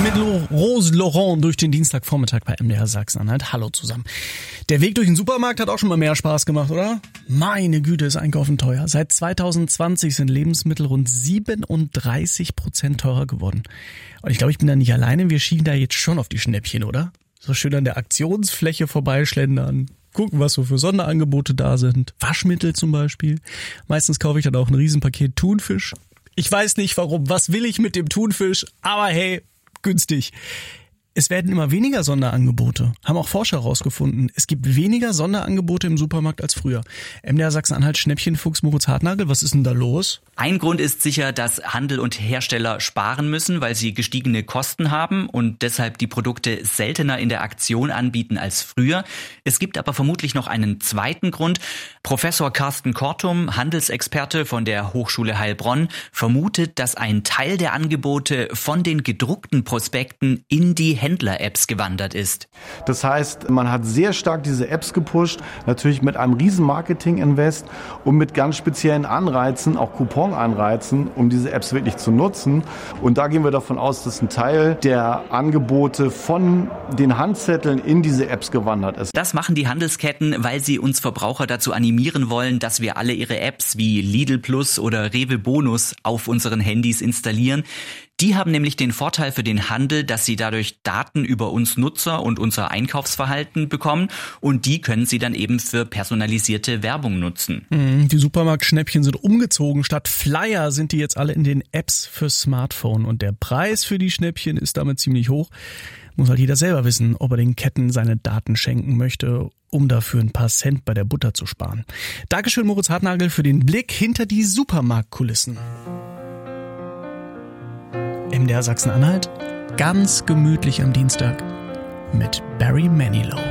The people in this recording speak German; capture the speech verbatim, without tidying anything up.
mit Rose Laurent durch den Dienstagvormittag bei M D R Sachsen-Anhalt. Hallo zusammen. Der Weg durch den Supermarkt hat auch schon mal mehr Spaß gemacht, oder? Meine Güte, ist Einkaufen teuer. Seit zwanzig zwanzig sind Lebensmittel rund siebenunddreißig Prozent teurer geworden. Und ich glaube, ich bin da nicht alleine. Wir schieben da jetzt schon auf die Schnäppchen, oder? So schön an der Aktionsfläche vorbeischlendern. Gucken, was so für Sonderangebote da sind. Waschmittel zum Beispiel. Meistens kaufe ich dann auch ein Riesenpaket Thunfisch. Ich weiß nicht warum. Was will ich mit dem Thunfisch? Aber hey, günstig. Es werden immer weniger Sonderangebote. Haben auch Forscher herausgefunden. Es gibt weniger Sonderangebote im Supermarkt als früher. M D R Sachsen-Anhalt Schnäppchenfuchs Moritz Hartnagel, was ist denn da los? Ein Grund ist sicher, dass Handel und Hersteller sparen müssen, weil sie gestiegene Kosten haben und deshalb die Produkte seltener in der Aktion anbieten als früher. Es gibt aber vermutlich noch einen zweiten Grund. Professor Carsten Kortum, Handelsexperte von der Hochschule Heilbronn, vermutet, dass ein Teil der Angebote von den gedruckten Prospekten in die Händler-Apps gewandert ist. Das heißt, man hat sehr stark diese Apps gepusht, natürlich mit einem riesen Marketing-Invest und mit ganz speziellen Anreizen, auch Coupon-Anreizen, um diese Apps wirklich zu nutzen. Und da gehen wir davon aus, dass ein Teil der Angebote von den Handzetteln in diese Apps gewandert ist. Das machen die Handelsketten, weil sie uns Verbraucher dazu animieren wollen, dass wir alle ihre Apps wie Lidl Plus oder Rewe Bonus auf unseren Handys installieren. Die haben nämlich den Vorteil für den Handel, dass sie dadurch Daten über uns Nutzer und unser Einkaufsverhalten bekommen und die können sie dann eben für personalisierte Werbung nutzen. Die Supermarktschnäppchen sind umgezogen. Statt Flyer sind die jetzt alle in den Apps für Smartphone und der Preis für die Schnäppchen ist damit ziemlich hoch. Muss halt jeder selber wissen, ob er den Ketten seine Daten schenken möchte, um dafür ein paar Cent bei der Butter zu sparen. Dankeschön Moritz Hartnagel für den Blick hinter die Supermarktkulissen. M D R Sachsen-Anhalt, ganz gemütlich am Dienstag mit Barry Manilow.